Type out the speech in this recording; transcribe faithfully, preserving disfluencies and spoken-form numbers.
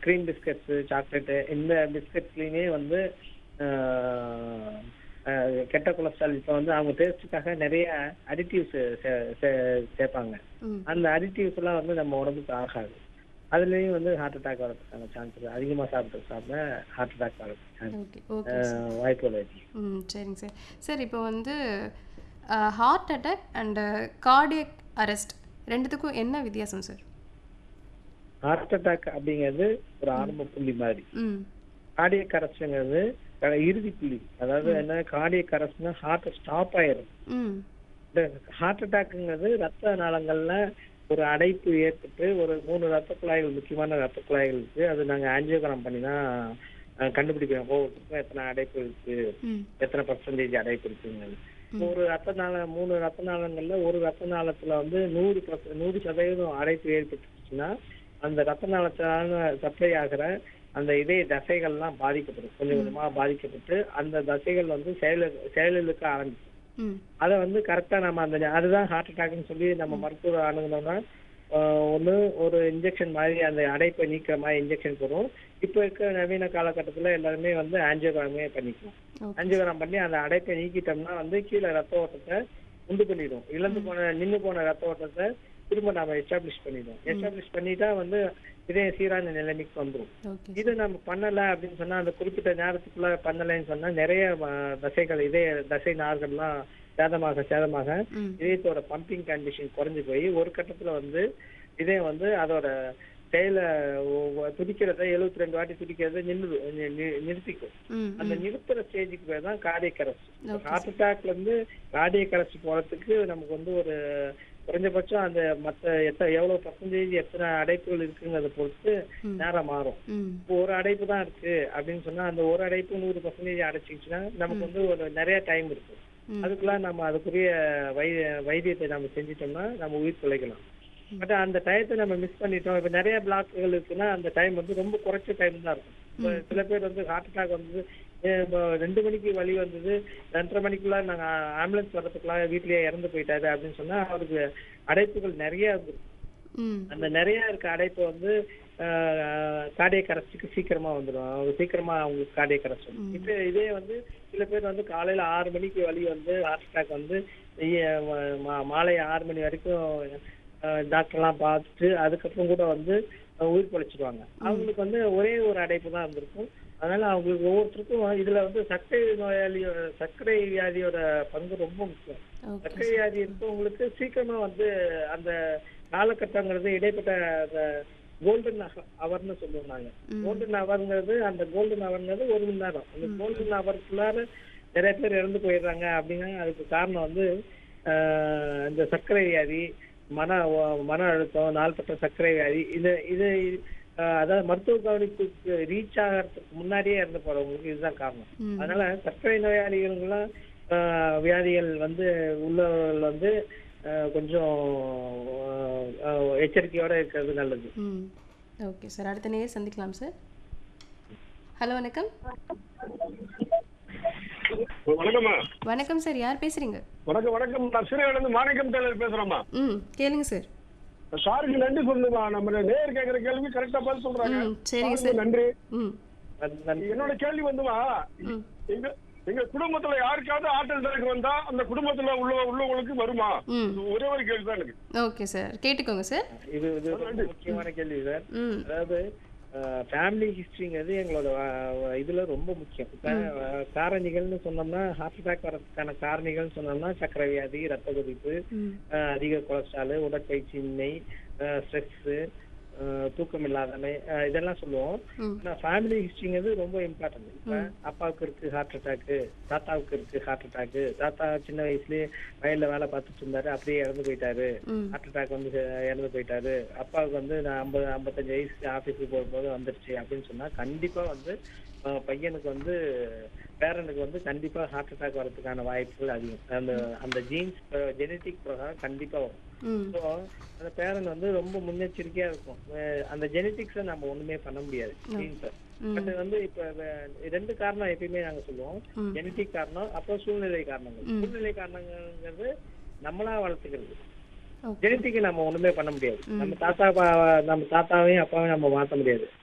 Cream biscuits, chocolate இந்த பிஸ்கட்ஸ்லயுமே வந்து ஆ அ கெட்ட கொலஸ்ட்ரால் இப்ப வந்து அவங்க டேஸ்ட்டுக்காக நெறைய அடிட்டிவ்ஸ் சே சே சேர்ப்பாங்க. ம். அந்த அடிட்டிவ்ஸ்லாம் வந்து நம்ம உடம்புக்கு ஆகாது. அதுலயும் வந்து ஹார்ட் அட்டாக் வரதுக்கான சான்ஸ் இருக்கு. அதிகமா சாப்பிட்டு சாப்பிட ஹார்ட் அட்டாக் வரதுக்கு சான்ஸ் ஓகே. அ ஓகே சார். வாய்ப்புகள் இருக்கு. ம். சரிங்க சார். சார் இப்போ வந்து அ heart attack and cardiac arrest ரெண்டுத்துக்கும் என்ன வித்தியாசம் சார்? ஹார்ட் அட்டாக் அப்படிங்கிறது ஒரு ம். ஆரம்ப புள்ளி மாதிரி. ம். கார்டியக் அரெஸ்ட்ங்கிறது க இறுதி புள்ளி. அதாவது ம். என்ன கார்டியக் அரெஸ்ட்னா ஹார்ட் ஸ்டாப் ஆயிரும். ம். இந்த ஹார்ட் அட்டாக்ங்கிறது ரத்த நாளங்கள்ல ஒரு அடைப்பு ஏற்பட்டு ஒரு மூணு ரத்த குழாய்கள் முக்கியமான ரத்த குழாய்கள் இருக்கு. அது நாங்க ஆஞ்சியோகிராம் பண்ணி தான் அ கண்டுபிடிக்கிறோம். ஒவ்வொருத்தருக்கும் எத்தனை அடைப்பு இருக்கு, ம். எத்தனை பெர்சன்டேஜ் அடைப்பு இருக்குங்கிறது. ம். ஒரு ரத்த நாள மூணு ரத்த நாளங்கள்ல ஒரு ரத்த நாளத்துல வந்து நூறு பர்ச நூறு சதவீதம் அடைப்பு ஏற்பட்டுச்சுன்னா, அந்த ரத்த நாளத்தால சப்ளை ஆகுற அந்த இதய தசைகள்லாம் பாதிக்கப்படும். கொஞ்சம் ம். கொஞ்சமா பாதிக்கப்பட்டு அந்த தசைகள் வந்து செயல செயலிழக்க ஆரம்பிக்கும். ம். அத வந்து கரெக்ட்டா நம்ம அந்த அதுதான் ஹார்ட் அட்டாக்ன்னு சொல்லி நம்ம ம். மருத்துவர அணுகுனோம்னா, ஆ ஒண்ணு ஒரு இன்ஜெக்ஷன் மாரி அந்த அடைப்பை நீக்குற மாரி இன்ஜெக்ஷன் போடுவோம். இப்ப இருக்க நவீன காலகட்டத்துல எல்லாருமே வந்து ஆஞ்சியோகிராமே பண்ணிக்குவோம். Okay sir. ஆஞ்சியோகிராம் பண்ணி அந்த அடைப்பை நீக்கிட்டோம்னா வந்து கீழ ரத்த ஓட்டத்த உண்டு பண்ணிடும். இழந்து ம். போன நின்னு போன ரத்த ஓட்டத்த திரும்ப நாம எஸ்டாப்ளிஷ் பண்ணிடுவோம். ம். எஸ்டாப்ளிஷ் பண்ணிட்டா வந்து இதயம் சீரான நிலைமைக்கு வந்துரும். ஓகே இது சார். நம்ம பண்ணல அப்படின்னு சொன்னா, அந்த குறிப்பிட்ட நேரத்துக்குள்ள பண்ணலைன்னு சொன்னா, நெறைய ம தசைகள் இதய தசை நார்கள்லாம் சேதமாக சேதமாக ம். இதயத்தோட பம்பிங் கண்டிஷன் குறைஞ்சு போய் ஒரு கட்டத்துல வந்து இதயம் வந்து அதோட செயல ஒ துடிக்கிறத எழுபத்தி ரெண்டு வாட்டி துடிக்கிறத நின்னு நி நி நிறுத்திக்கும். ம். அந்த ம். நிறுத்துற ஸ்டேஜுக்கு பேர் தான் cardiac arrest. Okay heart sir. அட்டாக்ல இருந்து கார்டியக் அரெஸ்ட் போறதுக்கு நமக்கு வந்து ஒரு குறைஞ்சபட்சம் அந்த மத்த எத்த எவ்வளவு பெர்சன்டேஜ் எத்தனை அடைப்புகள் இருக்குங்கிறத பொறுத்து ம். நேரம் மாறும். ம். இப்போ ஒரு அடைப்பு தான் இருக்கு அப்படின்னு சொன்னா, அந்த ஒரு அடைப்பு நூறு பெர்சன்டேஜ் அடைச்சிச்சுன்னா, நமக்கு ம். வந்து ஒரு நெறைய டைம் இருக்கும். ம். அதுக்குள்ள நம்ம அதுக்குரிய வை வைத்தியத்தை நம்ம செஞ்சுட்டோம்னா, நம்ம உயிர் பிழைக்கலாம். ம். பட் அந்த டயத்த நம்ம மிஸ் பண்ணிட்டோம். இப்ப நெறைய பிளாக்குகள் இருக்குன்னா, அந்த டைம் வந்து ரொம்ப குறைச்ச டைம் தான் இருக்கும். இப்ப ம். சில பேர் வந்து ஹார்ட் அட்டாக் வந்தது, எ இப்போ ரெண்டு மணிக்கு வலி வந்தது, ரெண்டரை மணிக்குள்ள நாங்க ஆம்புலன்ஸ் வர்றதுக்குள்ள வீட்லயே இறந்து போயிட்டாரு அப்படின்னு சொன்னா, அவருக்கு அடைப்புகள் நெறைய இருந்திருக்கும். ம். அந்த நெறைய இருக்க அடைப்பு வந்து ஆ கார்டியக் அரெஸ்ட்க்கு சீக்கிரமா வந்துரும். அவங்க சீக்கிரமா அவங்களுக்கு கார்டியக் அரெஸ்ட் வரும். ம். இப்ப இதே வந்து சில பேர் வந்து காலையில ஆறு மணிக்கு வலி வந்து ஹார்ட் அட்டாக் வந்து எ ம மா மாலை ஆறு மணி வரைக்கும் அ டாக்டர்லாம் பார்த்துட்டு, அதுக்கப்புறம் கூட வந்து அ உயிர் பிழைச்சிருவாங்க. ம். அவங்களுக்கு வந்து ஒரே ஒரு அடைப்பு தான் இருந்திருக்கும். அதனால அவங்களுக்கு ஒவ்வொருத்தருக்கும் இதுல வந்து சர்க்கரை நோயாளியோட சர்க்கரை வியாதியோட பங்கு ரொம்ப முக்கியம். ஓகே சர்க்கரை சார். வியாதி இருக்கவங்களுக்கு சீக்கிரமா வந்து அந்த காலகட்டங்கிறது இடைப்பட்ட அந்த கோல்டன் ஹவர்னு சொல்லுவோம் நாங்க. ம். கோல்டன் ஹவர்ங்கிறது அந்த கோல்டன் ஹவர்ங்கிறது ஒரு மணி நேரம். அந்த ம். கோல்டன் ஹவருக்குள்ளார நிறைய பேர் இறந்து போயிடுறாங்க அப்படின்னா அதுக்கு காரணம் வந்து ஆ இந்த சர்க்கரை வியாதி, மன ஒ மன அழுத்தம், நாள்பட்ட சர்க்கரை வியாதி இது இது அ அதாவது மருத்துவ கவனிப்புக்கு ரீச் ஆகறதுக்கு முன்னாடியே இறந்து போறவங்களுக்கு இதுதான் காரணம். ம். அதனால சர்க்கரை நோயாளிகள்லாம் ஆ வியாதிகள் வந்து உள்ளவர்கள் வந்து அ கொஞ்சம் அ எச்சரிக்கையோட இருக்கிறது நல்லது. ம். Okay sir. அடுத்த நேயர் சந்திக்கலாம் சார். ஹலோ வணக்கம். வணக்கம்மா. வணக்கம் சார். யார் பேசுறீங்க? வணக்கம் வணக்கம். நான் சிறையிலிருந்து மாணிக்கம் டெய்லர் பேசுறேம்மா. ம். கேளுங்க சார். சாருக்கு நன்றி சொல்லுமா. நம்ம நேர் கேட்கிற கேள்வி கரெக்டா பதில் சொல்றாங்க. ம். சரிங்க சாருக்கு சார். நன்றி. ம். நன் நன்றி. என்னோட கேள்வி வந்துமா, ம். எங்க எங்க குடும்பத்துல யாருக்காவது ஹார்ட் அட்டாக் வந்தா அந்த குடும்பத்துல உள்ள உள்ளவங்களுக்கு வருமா? ம். இது ஒரே ஒரு கேள்வி தான் எனக்கு. Okay sir. கேட்டுக்கோங்க சார். இது இது ரொம்ப முக்கியமான கேள்வி சார். ம். அதாவது ஃபேமிலி ஹிஸ்டரிங்கிறது எங்களோட அஹ், இதுல ரொம்ப முக்கியம். இப்ப ம். அஹ், காரணிகள்னு சொன்னோம்னா ஹார்ட் அட்டாக் வரதுக்கான காரணிகள்னு சொன்னோம்னா சர்க்கரை வியாதி, ரத்த கொதிப்பு, ம். அஹ், அதிக கொலஸ்ட்ரால், உடற்பயிற்சியின்மை, ஸ்ட்ரெஸ், தூக்கம் இல்லாதமை, அஹ், இதெல்லாம் சொல்லுவோம். ம். ஆனா ஃபேமிலி ஹிஸ்டரிங்கிறது ரொம்ப இம்பார்ட்டன்ட். இப்ப ம். அப்பாவுக்கு இருக்கு ஹார்ட் அட்டாக்கு, தாத்தாவுக்கு இருக்கு ஹார்ட் அட்டாக்கு, தாத்தா சின்ன வயசுலயே வயல்ல வேலை பார்த்துட்டு இருந்தாரு, அப்படியே இறந்து போயிட்டாரு, ம். ஹார்ட் அட்டாக் வந்து அஹ், இறந்து போயிட்டாரு, அப்பாவுக்கு வந்து நான் ஐம்பது ஐம்பத்தஞ்சு வயசு ஆபீஸுக்கு போகும்போது வந்துருச்சு அப்படின்னு சொன்னா கண்டிப்பா வந்து அஹ், பையனுக்கு வந்து பேரனுக்கு வந்து கண்டிப்பா ஹார்ட் அட்டாக் வரதுக்கான வாய்ப்புகள் அதிகம். அந்த அந்த ஜீன்ஸ் ஜெனட்டிக் பிரகாரம் கண்டிப்பா வரும். ம். ஸோ அந்த பேரன் வந்து ரொம்ப முன்னெச்சரிக்கையா இருக்கும். அஹ், அந்த ஜெனட்டிக்ஸை நம்ம ஒண்ணுமே பண்ண முடியாது ஜீன்ஸை. ம். பட் வந்து இப்ப வே- ரெண்டு காரணம் எப்பயுமே நாங்க சொல்லுவோம். ம். ஜெனட்டிக் காரணம், அப்புறம் சூழ்நிலை காரணங்கள். ம். சூழ்நிலை காரணங்கிறது நம்மளா வளர்த்துக்கிறது. ஓகே. ஜெனட்டிக்கு நம்ம ஒண்ணுமே பண்ண முடியாது. ம். நம்ம தாத்தா பா- நம்ம தாத்தாவையும் அப்பாவையும் நம்ம மாத்த முடியாது.